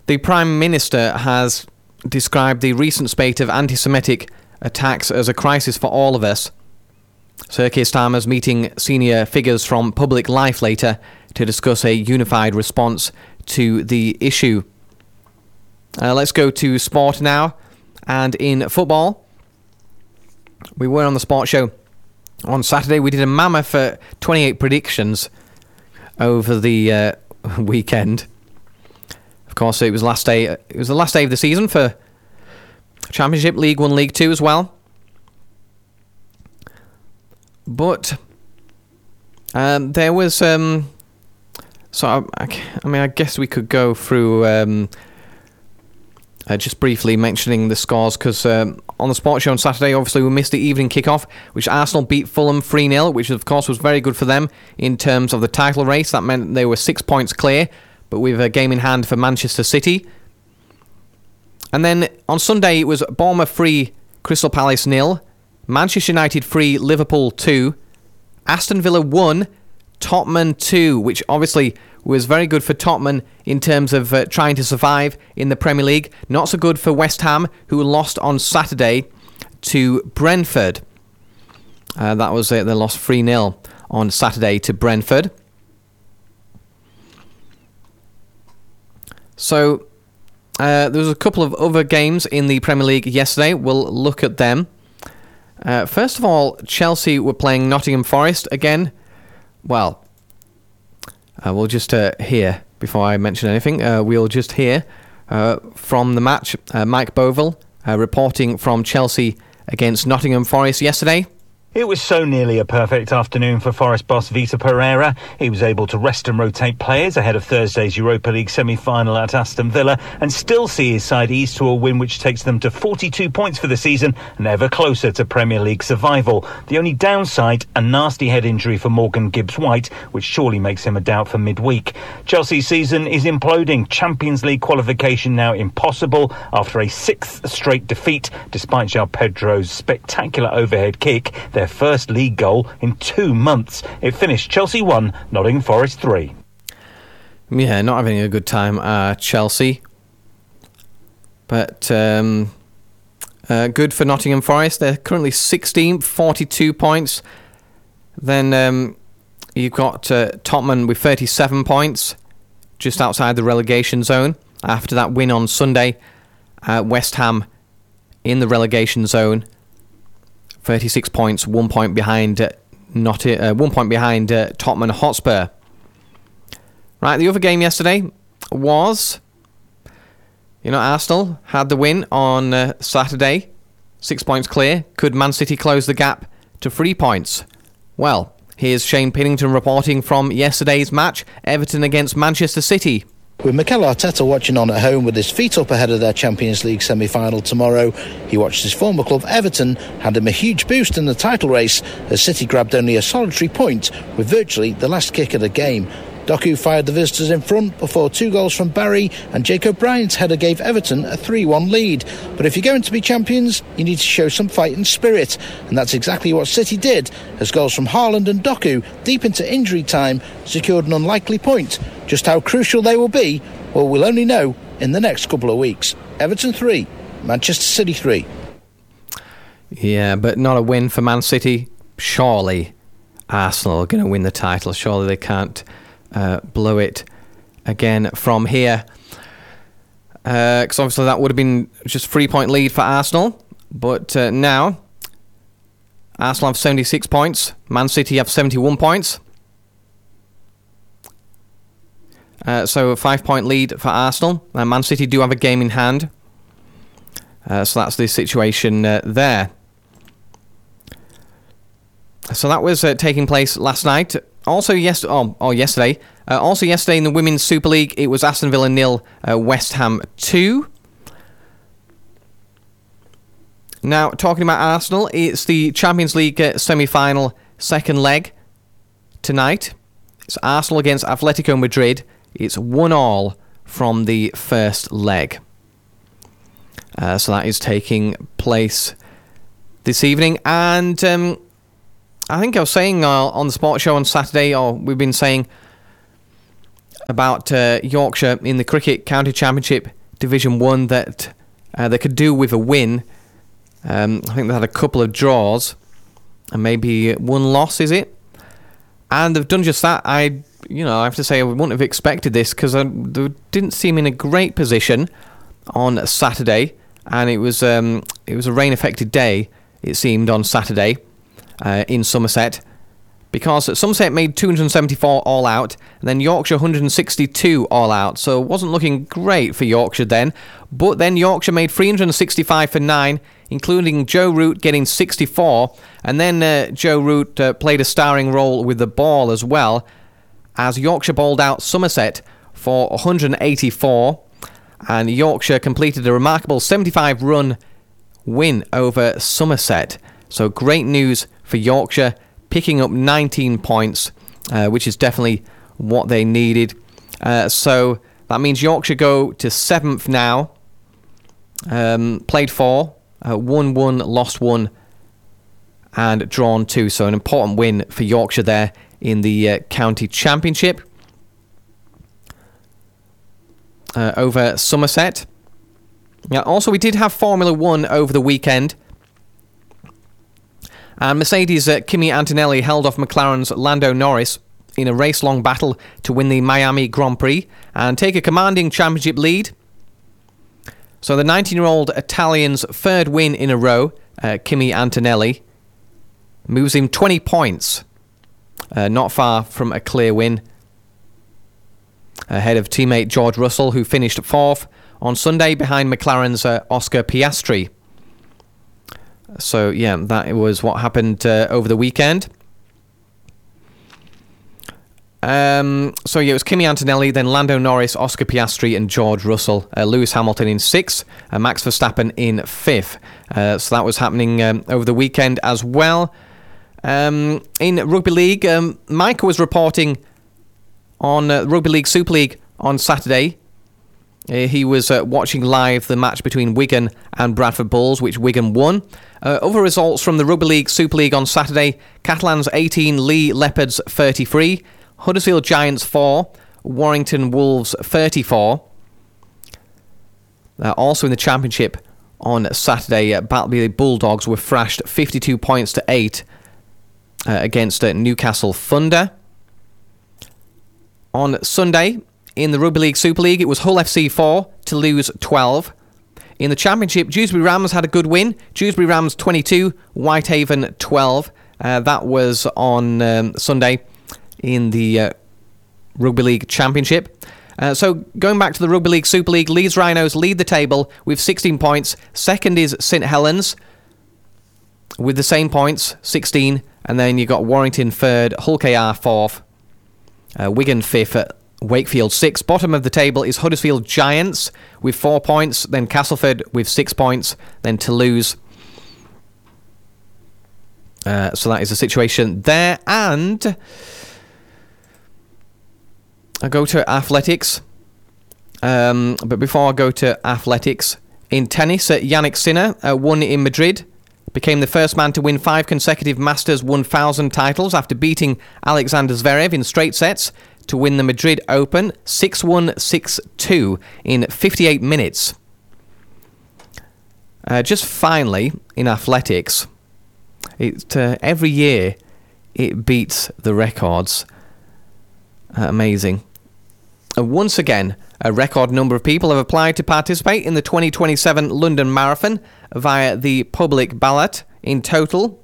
The Prime Minister has described the recent spate of anti-Semitic attacks as a crisis for all of us. Sir Keir Starmer's meeting senior figures from public life later to discuss a unified response to the issue. Let's go to sport now. And in football, we were on the sports show on Saturday. We did a mammoth 28 predictions over the weekend. Of course, it was last day. It was the last day of the season for Championship, League 1, League 2 as well. But there was so I guess we could go through just briefly mentioning the scores, because on the sports show on Saturday, obviously we missed the evening kickoff, which Arsenal beat Fulham 3-0, which of course was very good for them in terms of the title race. That meant they were 6 points clear, but with a game in hand for Manchester City. And then on Sunday it was Bournemouth 3, Crystal Palace 0, Manchester United 3, Liverpool 2, Aston Villa 1, Tottenham 2, which obviously was very good for Tottenham in terms of trying to survive in the Premier League. Not so good for West Ham, who lost on Saturday to Brentford. That was it. They lost 3-0 on Saturday to Brentford. So there was a couple of other games in the Premier League yesterday. We'll look at them. First of all, Chelsea were playing Nottingham Forest again. Well, we'll just hear, before I mention anything, we'll just hear from the match, Mike Bovell reporting from Chelsea against Nottingham Forest yesterday. It was so nearly a perfect afternoon for Forest boss Vitor Pereira. He was able to rest and rotate players ahead of Thursday's Europa League semi-final at Aston Villa and still see his side ease to a win which takes them to 42 points for the season and ever closer to Premier League survival. The only downside, a nasty head injury for Morgan Gibbs-White, which surely makes him a doubt for midweek. Chelsea's season is imploding. Champions League qualification now impossible after a 6th straight defeat, despite João Pedro's spectacular overhead kick, their first league goal in 2 months. It finished Chelsea 1, Nottingham Forest 3. Yeah, not having a good time, Chelsea. But good for Nottingham Forest. They're currently 16th, 42 points. Then you've got Tottenham with 37 points, just outside the relegation zone. After that win on Sunday, West Ham in the relegation zone. 36 points, 1 point behind Tottenham Hotspur. Right, the other game yesterday was, Arsenal had the win on Saturday, 6 points clear. Could Man City close the gap to 3 points? Well, here's Shane Pinnington reporting from yesterday's match, Everton against Manchester City. With Mikel Arteta watching on at home with his feet up ahead of their Champions League semi-final tomorrow, he watched his former club Everton hand him a huge boost in the title race as City grabbed only a solitary point with virtually the last kick of the game. Doku fired the visitors in front before 2 goals from Barry, and Jacob Bryant's header gave Everton a 3-1 lead. But if you're going to be champions, you need to show some fighting spirit, and that's exactly what City did, as goals from Haaland and Doku deep into injury time secured an unlikely point. Just how crucial they will be, well, we'll only know in the next couple of weeks. Everton 3, Manchester City 3. Yeah, but not a win for Man City. Surely Arsenal are going to win the title. Surely they can't blow it again from here, because obviously that would have been just 3 point lead for Arsenal, but now Arsenal have 76 points, Man City have 71 points, so a 5 point lead for Arsenal. Man City do have a game in hand, so that's the situation there. So that was taking place last night. Also yesterday. Also yesterday in the Women's Super League, it was Aston Villa 0, West Ham 2. Now, talking about Arsenal, it's the Champions League semi-final second leg tonight. It's Arsenal against Atletico Madrid. It's 1-1 from the first leg. So that is taking place this evening. And I think I was saying on the sports show on Saturday, or we've been saying about Yorkshire in the Cricket County Championship Division 1 that they could do with a win. I think they had a couple of draws and maybe one loss, is it? And they've done just that. I have to say I wouldn't have expected this because they didn't seem in a great position on Saturday, and it was a rain-affected day, it seemed, on Saturday in Somerset, because Somerset made 274 all out, and then Yorkshire 162 all out, so it wasn't looking great for Yorkshire then. But then Yorkshire made 365 for 9, including Joe Root getting 64, and then Joe Root played a starring role with the ball as well, as Yorkshire bowled out Somerset for 184, and Yorkshire completed a remarkable 75-run win over Somerset. So great news for Yorkshire, picking up 19 points, which is definitely what they needed. So that means Yorkshire go to 7th now. Played 4, won 1, lost 1, and drawn 2. So an important win for Yorkshire there in the county championship over Somerset. Now, also, we did have Formula 1 over the weekend. And Mercedes' Kimi Antonelli held off McLaren's Lando Norris in a race-long battle to win the Miami Grand Prix and take a commanding championship lead. So the 19-year-old Italian's third win in a row, Kimi Antonelli, moves him 20 points. Not far from a clear win. Ahead of teammate George Russell, who finished 4th on Sunday behind McLaren's Oscar Piastri. So, yeah, that was what happened over the weekend. It was Kimi Antonelli, then Lando Norris, Oscar Piastri and George Russell. Lewis Hamilton in 6th, Max Verstappen in 5th. So that was happening over the weekend as well. In Rugby League, Micah was reporting on Rugby League Super League on Saturday. He was watching live the match between Wigan and Bradford Bulls, which Wigan won. Other results from the Rugby League Super League on Saturday: Catalans 18, Lee Leopards 33, Huddersfield Giants 4, Warrington Wolves 34. Also in the Championship on Saturday, Battleby Bulldogs were thrashed 52 points to 8 against Newcastle Thunder. On Sunday, in the Rugby League Super League, it was Hull FC 4, Toulouse 12. In the Championship, Dewsbury Rams had a good win. Dewsbury Rams 22, Whitehaven 12. That was on Sunday in the Rugby League Championship. So going back to the Rugby League Super League, Leeds Rhinos lead the table with 16 points. Second is St Helens with the same points, 16. And then you got Warrington third, Hull KR 4th, Wigan 5th, Wakefield 6th. Bottom of the table is Huddersfield Giants with 4 points, then Castleford with 6 points, then Toulouse. So that is the situation there. And I go to athletics. But before I go to athletics, in tennis, Yannick Sinner won in Madrid. Became the first man to win 5 consecutive Masters 1000 titles after beating Alexander Zverev in straight sets to win the Madrid Open 6-1, 6-2 in 58 minutes. Just finally, in athletics, every year it beats the records. Amazing. Once again, a record number of people have applied to participate in the 2027 London Marathon via the public ballot. In total,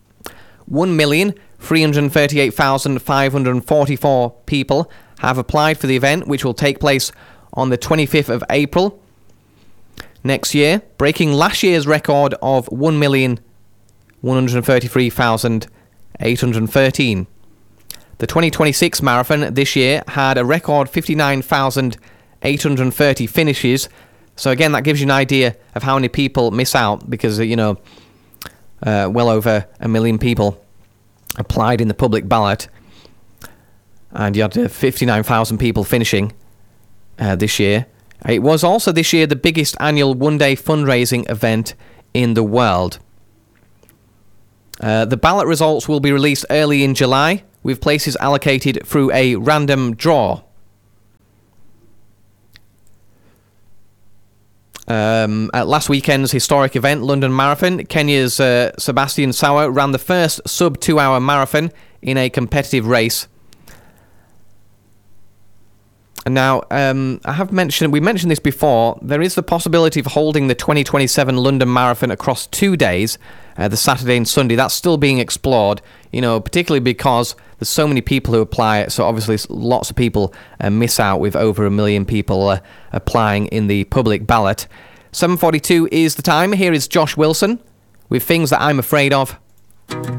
1,338,544 people have applied for the event, which will take place on the 25th of April next year, breaking last year's record of 1,133,813. The 2026 marathon this year had a record 59,830 finishes. So again, that gives you an idea of how many people miss out because, well over 1 million people applied in the public ballot. And you had 59,000 people finishing this year. It was also this year the biggest annual one-day fundraising event in the world. The ballot results will be released early in July, with places allocated through a random draw. At last weekend's historic event, London Marathon, Kenya's Sebastian Sawa ran the first sub-2 hour marathon in a competitive race. Now, we mentioned this before, there is the possibility of holding the 2027 London Marathon across 2 days, the Saturday and Sunday. That's still being explored, particularly because there's so many people who apply, so obviously lots of people miss out with over 1 million people applying in the public ballot. 7:42 is the time. Here is Josh Wilson with Things That I'm Afraid Of.